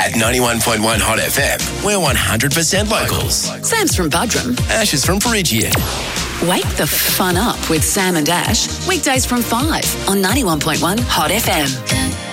At 91.1 Hot FM, we're 100% locals. Sam's from Buderim. Ash is from Peregian. Wake the fun up with Sam and Ash. Weekdays from 5 on 91.1 Hot FM.